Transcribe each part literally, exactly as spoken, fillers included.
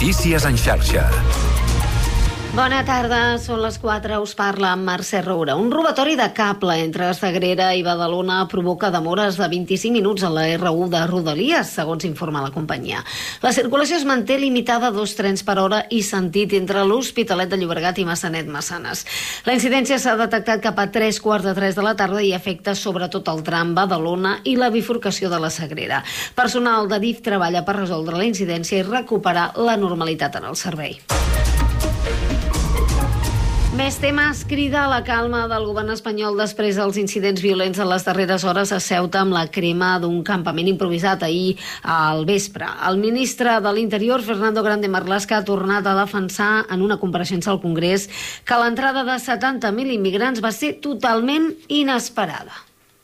Notícies en xarxa. Bona tarda, són les quatre, us parla Mercè Roura. Un robatori de cable entre Sagrera i Badalona provoca demores de vint-i-cinc minuts a la erre u de Rodalies, segons informa la companyia. La circulació es manté limitada a dos trens per hora i sentit entre l'Hospitalet de Llobregat i Massanet-Massanes. La incidència s'ha detectat cap a tres quarts de tres de la tarda i afecta sobretot el tram Badalona i la bifurcació de la Sagrera. Personal de D I F treballa per resoldre la incidència i recuperar la normalitat en el servei. Més temes. Crida a la calma del govern espanyol després dels incidents violents en les darreres hores a Ceuta amb la crema d'un campament improvisat ahir al vespre. El ministre de l'Interior, Fernando Grande Marlaska, ha tornat a defensar en una compareixença al Congrés que l'entrada de setanta mil immigrants va ser totalment inesperada.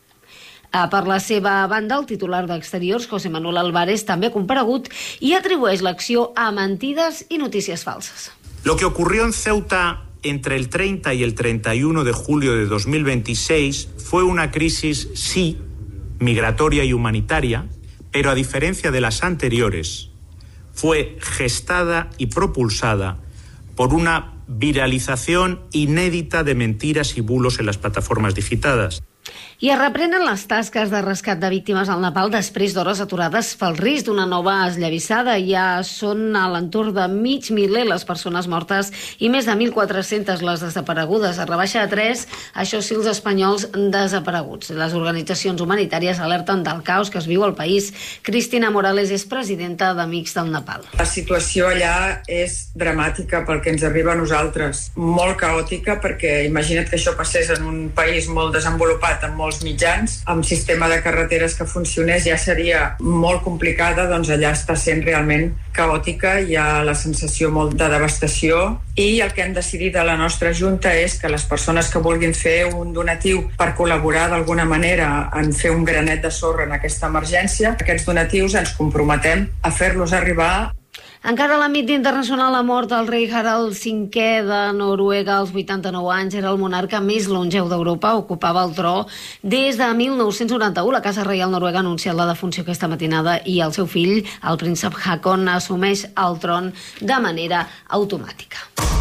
Per la seva banda, el titular d'Exteriors, José Manuel Álvarez, també ha comparegut i atribueix l'acció a mentides i notícies falses. Lo que ocurrió en Ceuta entre el treinta y el treinta y uno de julio de dos mil veintiséis fue una crisis, sí, migratoria y humanitaria, pero a diferencia de las anteriores, fue gestada y propulsada por una viralización inédita de mentiras y bulos en las plataformas digitales. I es reprenen les tasques de rescat de víctimes al Nepal després d'hores aturades pel risc d'una nova esllavissada. Ja són a l'entorn de mig miler les persones mortes i més de mil quatre-centes les desaparegudes. Es rebaixa a tres, això sí, els espanyols desapareguts. Les organitzacions humanitàries alerten del caos que es viu al país. Cristina Morales és presidenta d'Amics del Nepal. La situació allà és dramàtica pel que ens arriba a nosaltres. Molt caòtica, perquè imagina't que això passés en un país molt desenvolupat, amb molts mitjans, amb sistema de carreteres que funcionés ja seria molt complicada, doncs allà està sent realment caòtica, hi ha la sensació molt de devastació i el que hem decidit a la nostra Junta és que les persones que vulguin fer un donatiu per col·laborar d'alguna manera en fer un granet de sorra en aquesta emergència, aquests donatius ens comprometem a fer-los arribar. Encara a l'àmbit internacional, la mort del rei Harald cinquè de Noruega als vuitanta-nou anys. Era el monarca més longeu d'Europa, ocupava el tro des de mil nou-cents noranta-u. La Casa Reial Noruega ha anunciat la defunció aquesta matinada i el seu fill, el príncep Haakon, assumeix el tron de manera automàtica.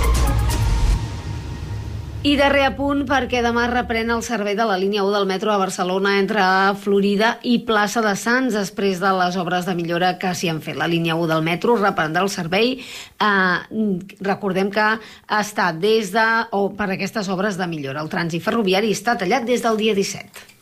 I darrer apunt, perquè demà reprèn el servei de la línia u del metro a Barcelona entre Florida i Plaça de Sants després de les obres de millora que s'hi han fet. La línia u del metro reprendrà el servei. Eh, recordem que està des de, o per aquestes obres de millora. El trànsit ferroviari està tallat des del dia disset.